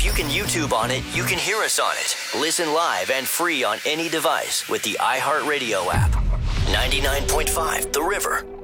you can YouTube on it, you can hear us on it. Listen live and free on any device with the iHeartRadio app. 99.5 The River.